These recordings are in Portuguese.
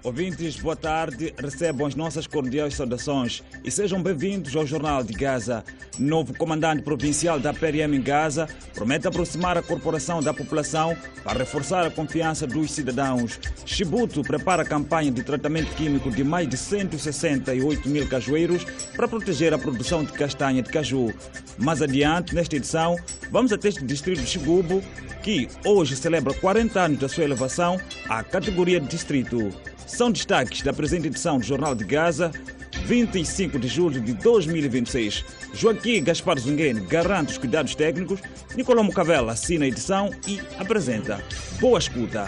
Ouvintes, boa tarde, recebam as nossas cordiais saudações e sejam bem-vindos ao Jornal de Gaza. Novo comandante provincial da PRM em Gaza promete aproximar a corporação da população para reforçar a confiança dos cidadãos. Chibuto prepara a campanha de tratamento químico de mais de 168 mil cajueiros para proteger a produção de castanha de caju. Mais adiante, nesta edição, vamos até este distrito de Xigubo, que hoje celebra 40 anos da sua elevação à categoria de distrito. São destaques da presente edição do Jornal de Gaza, 25 de julho de 2026. Joaquim Gaspar Zunguene garante os cuidados técnicos, Nicolau Mucavela assina a edição e apresenta. Boa escuta!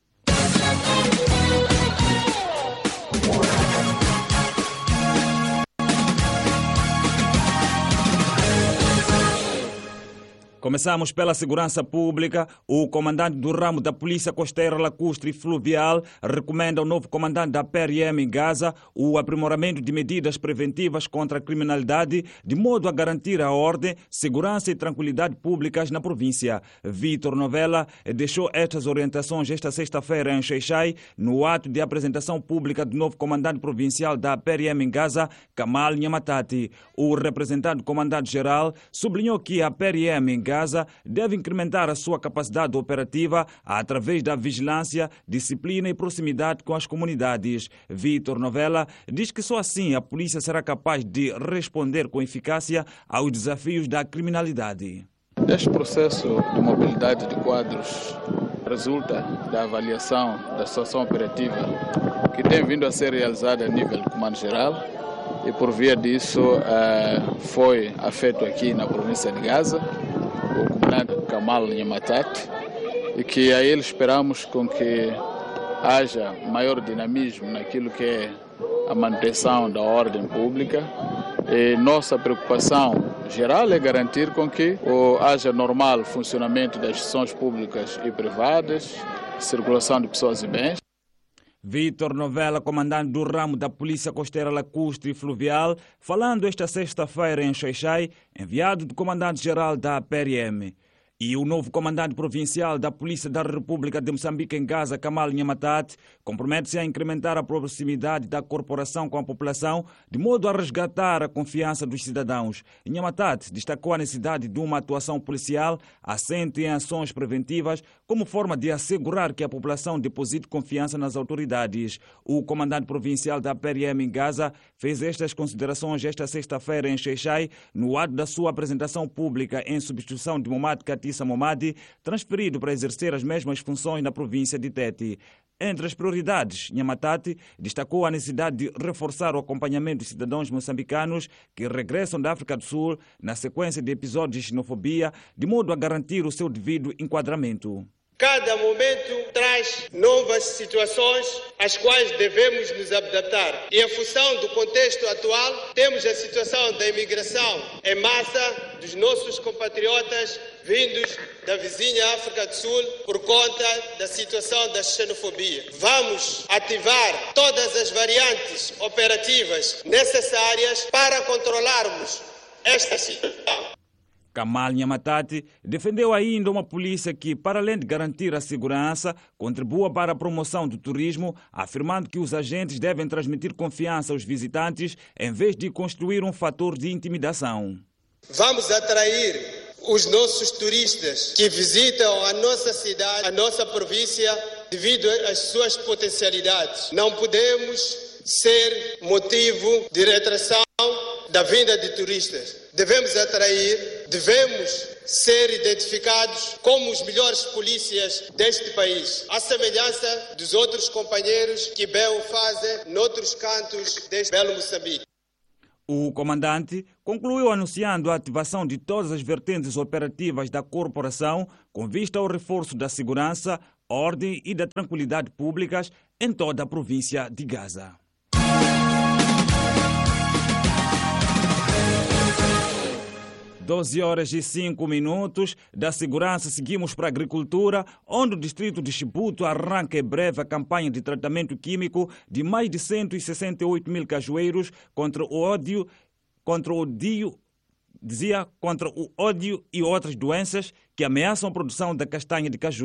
Começamos pela segurança pública. O comandante do ramo da Polícia Costeira, Lacustre e Fluvial recomenda ao novo comandante da PRM em Gaza o aprimoramento de medidas preventivas contra a criminalidade, de modo a garantir a ordem, segurança e tranquilidade públicas na província. Vítor Novella deixou estas orientações esta sexta-feira em Xai-Xai, no ato de apresentação pública do novo comandante provincial da PRM em Gaza, Kamal Nyamatati. O representante do comandante-geral sublinhou que a PRM em Gaza deve incrementar a sua capacidade operativa através da vigilância, disciplina e proximidade com as comunidades. Vítor Novella diz que só assim a polícia será capaz de responder com eficácia aos desafios da criminalidade. Este processo de mobilidade de quadros resulta da avaliação da situação operativa que tem vindo a ser realizada a nível do Comando-Geral e por via disso foi afeto aqui na província de Gaza o comandante Kamal Nyamatati, e que a ele esperamos com que haja maior dinamismo naquilo que é a manutenção da ordem pública. E nossa preocupação geral é garantir com que haja normal funcionamento das instituições públicas e privadas, circulação de pessoas e bens. Vítor Novella, comandante do ramo da Polícia Costeira Lacustre e Fluvial, falando esta sexta-feira em Xai-Xai, enviado do comandante-geral da PRM. E o novo comandante provincial da Polícia da República de Moçambique em Gaza, Kamal Nyamatati, compromete-se a incrementar a proximidade da corporação com a população, de modo a resgatar a confiança dos cidadãos. Nyamatati destacou a necessidade de uma atuação policial assente em ações preventivas, como forma de assegurar que a população deposite confiança nas autoridades. O comandante provincial da PRM em Gaza fez estas considerações esta sexta-feira em Xai-Xai, no ato da sua apresentação pública em substituição de Momad Katissa Momadi, transferido para exercer as mesmas funções na província de Tete. Entre as prioridades, Nyamatati destacou a necessidade de reforçar o acompanhamento dos cidadãos moçambicanos que regressam da África do Sul na sequência de episódios de xenofobia, de modo a garantir o seu devido enquadramento. Cada momento traz novas situações às quais devemos nos adaptar. E em função do contexto atual, temos a situação da imigração em massa dos nossos compatriotas vindos da vizinha África do Sul por conta da situação da xenofobia. Vamos ativar todas as variantes operativas necessárias para controlarmos esta situação. Kamal Nyamatati defendeu ainda uma polícia que, para além de garantir a segurança, contribua para a promoção do turismo, afirmando que os agentes devem transmitir confiança aos visitantes em vez de construir um fator de intimidação. Vamos atrair os nossos turistas que visitam a nossa cidade, a nossa província, devido às suas potencialidades. Não podemos ser motivo de retração da vinda de turistas. Devemos atrair, devemos ser identificados como os melhores polícias deste país, à semelhança dos outros companheiros que bem o fazem noutros cantos deste belo Moçambique. O comandante concluiu anunciando a ativação de todas as vertentes operativas da corporação com vista ao reforço da segurança, ordem e da tranquilidade públicas em toda a província de Gaza. (12h05). Da segurança, seguimos para a agricultura, onde o distrito de Chibuto arranca em breve a campanha de tratamento químico de mais de 168 mil cajueiros contra o ódio e outras doenças que ameaçam a produção da castanha de caju.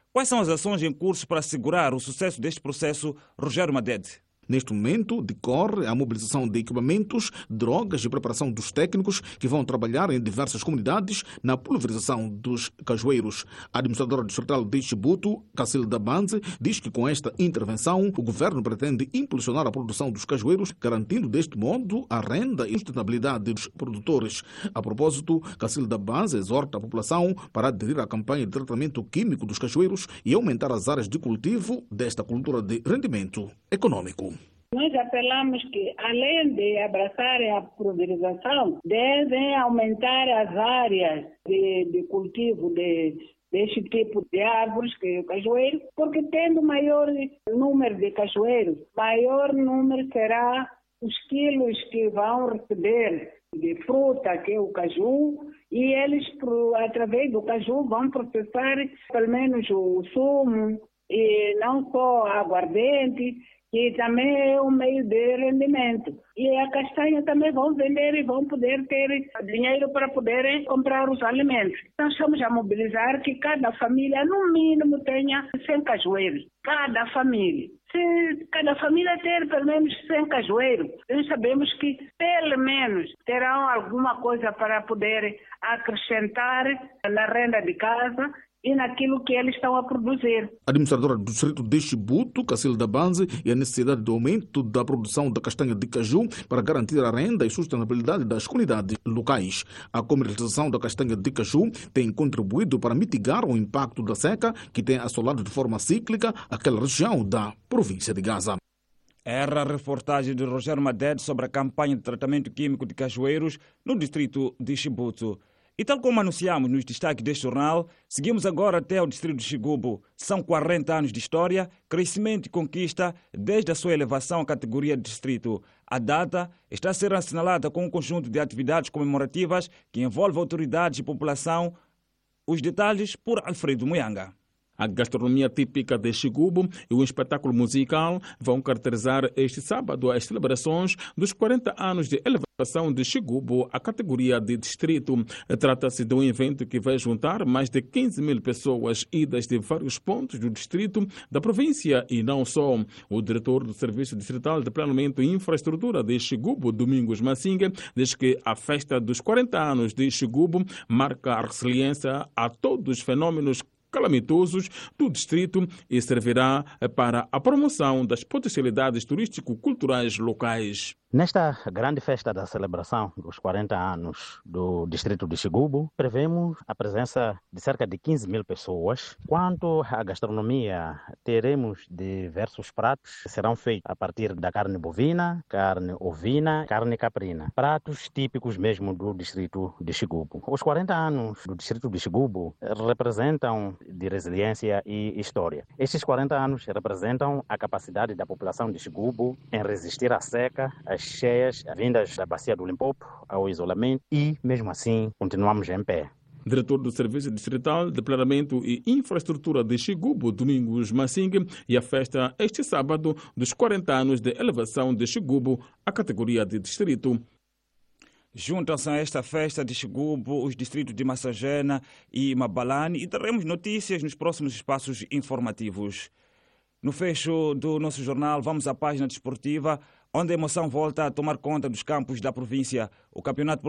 Quais são as ações em curso para assegurar o sucesso deste processo, Rogério Madede? Neste momento, decorre a mobilização de equipamentos, drogas e preparação dos técnicos que vão trabalhar em diversas comunidades na pulverização dos cajueiros. A administradora distrital de Chibuto, Cacilda Banze, diz que com esta intervenção o governo pretende impulsionar a produção dos cajueiros, garantindo deste modo a renda e sustentabilidade dos produtores. A propósito, Cacilda Banze exorta a população para aderir à campanha de tratamento químico dos cajueiros e aumentar as áreas de cultivo desta cultura de rendimento econômico. Nós apelamos que, além de abraçarem a pulverização, devem aumentar as áreas de cultivo deste tipo de árvores, que é o cajueiro, porque tendo maior número de cajueiros, maior número será os quilos que vão receber de fruta, que é o caju, e eles, através do caju, vão processar pelo menos o sumo, e não só aguardente, que também é um meio de rendimento. E a castanha também vão vender e vão poder ter dinheiro para poderem comprar os alimentos. Nós estamos a mobilizar que cada família, no mínimo, tenha 100 cajueiros. Cada família. Se cada família ter pelo menos 100 cajueiros, nós sabemos que pelo menos terão alguma coisa para poder acrescentar na renda de casa e naquilo que eles estão a produzir. A administradora do distrito de Chibuto, Cacilda Banze, e a necessidade de aumento da produção da castanha de caju para garantir a renda e sustentabilidade das comunidades locais. A comercialização da castanha de caju tem contribuído para mitigar o impacto da seca que tem assolado de forma cíclica aquela região da província de Gaza. Era a reportagem de Rogério Madede sobre a campanha de tratamento químico de cajueiros no distrito de Chibuto. E tal como anunciamos nos destaques deste jornal, seguimos agora até o distrito de Xigubo. São 40 anos de história, crescimento e conquista desde a sua elevação à categoria de distrito. A data está a ser assinalada com um conjunto de atividades comemorativas que envolve autoridades e população. Os detalhes por Alfredo Muyanga. A gastronomia típica de Xigubo e o espetáculo musical vão caracterizar este sábado as celebrações dos 40 anos de elevação de Xigubo à categoria de distrito. Trata-se de um evento que vai juntar mais de 15 mil pessoas idas de vários pontos do distrito da província e não só. O diretor do Serviço Distrital de Planeamento e Infraestrutura de Xigubo, Domingos Massinga, diz que a festa dos 40 anos de Xigubo marca a resiliência a todos os fenômenos calamitosos do distrito e servirá para a promoção das potencialidades turístico-culturais locais. Nesta grande festa da celebração dos 40 anos do distrito de Xigubo, prevemos a presença de cerca de 15 mil pessoas. Quanto à gastronomia, teremos diversos pratos que serão feitos a partir da carne bovina, carne ovina, carne caprina. Pratos típicos mesmo do distrito de Xigubo. Os 40 anos do distrito de Xigubo representam de resiliência e história. Estes 40 anos representam a capacidade da população de Xigubo em resistir à seca, às cheias vindas da bacia do Limpopo, ao isolamento e, mesmo assim, continuamos em pé. Diretor do Serviço Distrital de Planeamento e Infraestrutura de Xigubo, Domingos Massinga, e a festa este sábado dos 40 anos de elevação de Xigubo à categoria de distrito. Juntam-se a esta festa de Xigubo os distritos de Massagena e Mabalane e teremos notícias nos próximos espaços informativos. No fecho do nosso jornal, vamos à página desportiva, onde a emoção volta a tomar conta dos campos da província. O campeonato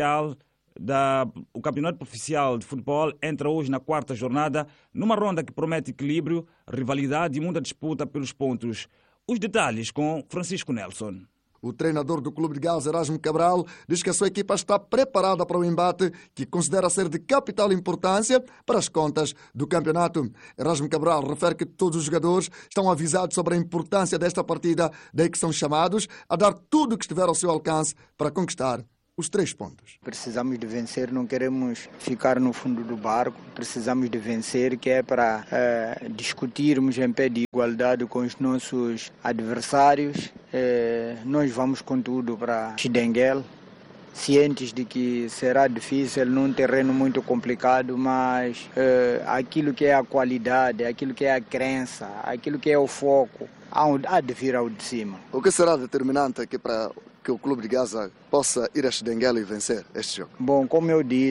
oficial de futebol entra hoje na 4ª jornada, numa ronda que promete equilíbrio, rivalidade e muita disputa pelos pontos. Os detalhes com Francisco Nelson. O treinador do Clube de Gaza, Erasmo Cabral, diz que a sua equipa está preparada para o embate que considera ser de capital importância para as contas do campeonato. Erasmo Cabral refere que todos os jogadores estão avisados sobre a importância desta partida, daí que são chamados a dar tudo o que estiver ao seu alcance para conquistar os 3 pontos. Precisamos de vencer, não queremos ficar no fundo do barco. Precisamos de vencer, que é para discutirmos em pé de igualdade com os nossos adversários. Nós vamos com tudo para Chidenguel, cientes de que será difícil, num terreno muito complicado, mas aquilo que é a qualidade, aquilo que é a crença, aquilo que é o foco, há de vir ao de cima. O que será determinante aqui para que o Clube de Gaza possa ir a Chidenguel e vencer este jogo? Bom, como eu disse,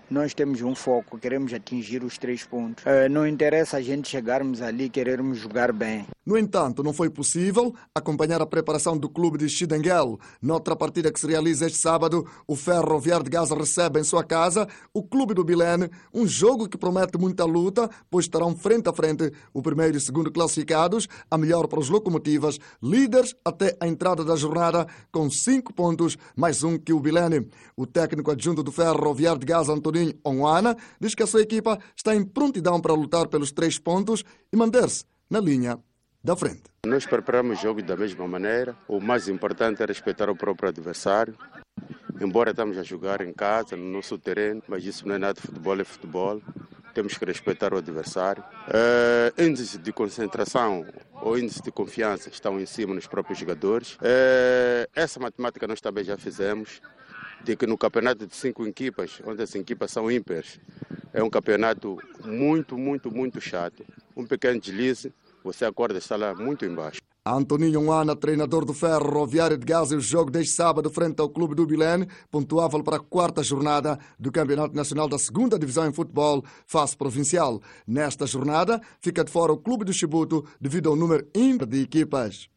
nós temos um foco, queremos atingir os 3 pontos. Não interessa a gente chegarmos ali e querermos jogar bem. No entanto, não foi possível acompanhar a preparação do clube de Chidenguel. Noutra partida que se realiza este sábado, o Ferroviário de Gaza recebe em sua casa o clube do Bilene, um jogo que promete muita luta, pois estarão frente a frente o primeiro e segundo classificados, a melhor para os Locomotivas, líderes até a entrada da jornada, com 5 pontos, mais um que o Bilene. O técnico adjunto do Ferroviário de Gaza, Antoninho Onwana, diz que a sua equipa está em prontidão para lutar pelos 3 pontos e manter-se na linha da frente. Nós preparamos o jogo da mesma maneira. O mais importante é respeitar o próprio adversário. Embora estamos a jogar em casa, no nosso terreno, mas isso não é nada de futebol, é futebol. Temos que respeitar o adversário. Índices de concentração ou índices de confiança estão em cima dos próprios jogadores. Essa matemática nós também já fizemos, de que no campeonato de 5 equipas, onde as equipas são ímpares, é um campeonato muito chato. Um pequeno deslize, você acorda e está lá muito embaixo. Antoninho Onwana, treinador do Ferroviário de Gaza, e o jogo deste sábado frente ao clube do Bilene, pontuável para a 4ª jornada do Campeonato Nacional da 2ª Divisão em Futebol, fase provincial. Nesta jornada, fica de fora o clube do Chibuto devido ao número ímpar de equipas.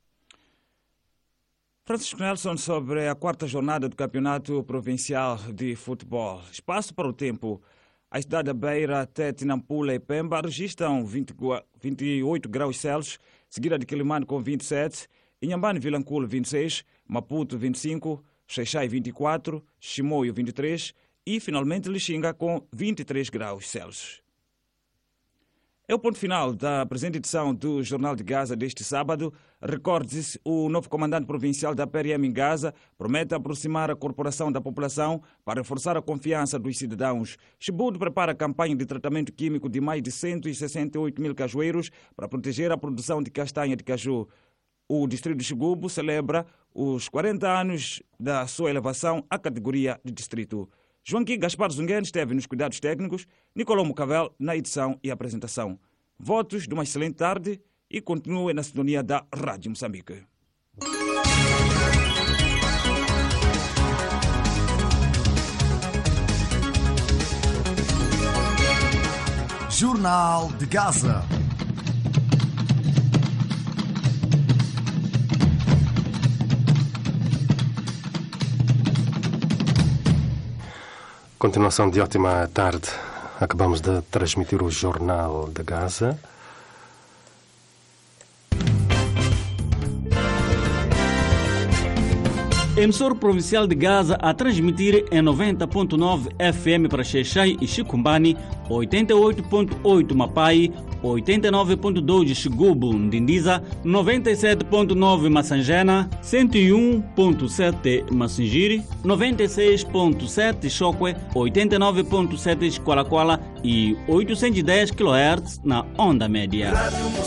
Francisco Nelson, sobre a 4ª jornada do Campeonato Provincial de Futebol. Espaço para o tempo. A cidade da Beira, Tete, Nampula e Pemba registram 28 graus Celsius, seguida de Quilimane com 27, Inhambane, Vilanculo 26, Maputo 25, Xaixai 24, Chimoio 23 e finalmente Lixinga com 23 graus Celsius. É o ponto final da presente edição do Jornal de Gaza deste sábado. Recorde-se, o novo comandante provincial da PRM em Gaza promete aproximar a corporação da população para reforçar a confiança dos cidadãos. Chibudo prepara a campanha de tratamento químico de mais de 168 mil cajueiros para proteger a produção de castanha de caju. O distrito de Xigubo celebra os 40 anos da sua elevação à categoria de distrito. Joaquim Gaspar Zunguén esteve nos cuidados técnicos, Nicolau Mucavel na edição e apresentação. Votos de uma excelente tarde e continue na sintonia da Rádio Moçambique. Jornal de Gaza. Continuação de ótima tarde. Acabamos de transmitir o Jornal de Gaza. Emissor provincial de Gaza a transmitir em 90.9 FM para Xaixai e Chicumbani, 88.8 Mapai, 89.2 Xigubu, Ndindiza, 97.9 Massangena, 101.7 Massingiri, 96.7 Chokwe, 89.7 Esqualaquala e 810 kHz na onda média.